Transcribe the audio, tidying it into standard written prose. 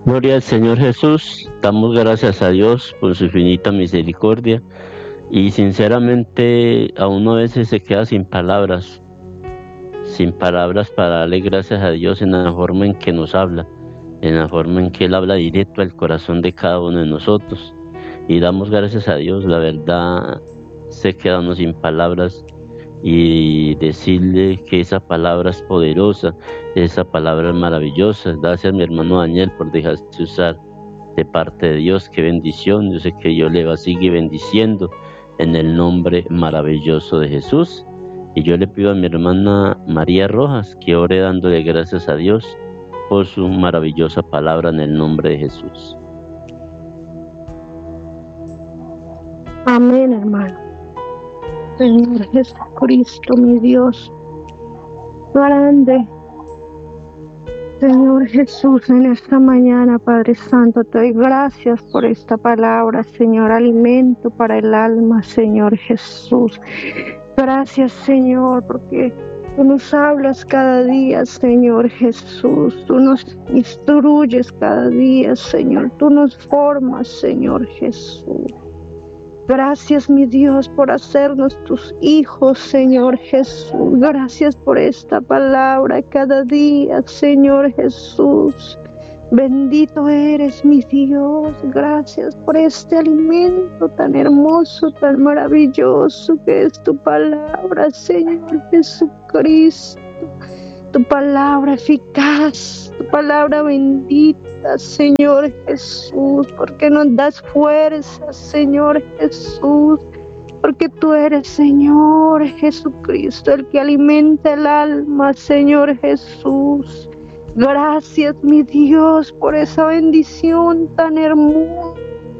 Gloria al Señor Jesús, damos gracias a Dios por su infinita misericordia y sinceramente a uno a veces se queda sin palabras para darle gracias a Dios en la forma en que nos habla, en la forma en que Él habla directo al corazón de cada uno de nosotros. Y damos gracias a Dios, la verdad se queda uno sin palabras y decirle que esa palabra es poderosa, esa palabra es maravillosa. Gracias mi hermano Daniel por dejarse usar de parte de Dios, qué bendición. Yo sé que Dios le va a seguir bendiciendo en el nombre maravilloso de Jesús. Y yo le pido a mi hermana María Rojas que ore dándole gracias a Dios por su maravillosa palabra en el nombre de Jesús. Amén, hermano. Señor Jesucristo, mi Dios, grande. Señor Jesús, en esta mañana, Padre Santo, te doy gracias por esta palabra, Señor, alimento para el alma, Señor Jesús. Gracias, Señor, porque tú nos hablas cada día, Señor Jesús. Tú nos instruyes cada día, Señor. Tú nos formas, Señor Jesús. Gracias, mi Dios, por hacernos tus hijos, Señor Jesús. Gracias por esta palabra cada día, Señor Jesús. Bendito eres, mi Dios. Gracias por este alimento tan hermoso, tan maravilloso que es tu palabra, Señor Jesucristo. Tu palabra eficaz, tu palabra bendita, Señor Jesús, porque nos das fuerza, Señor Jesús, porque tú eres, Señor Jesucristo, el que alimenta el alma, Señor Jesús. Gracias, mi Dios, por esa bendición tan hermosa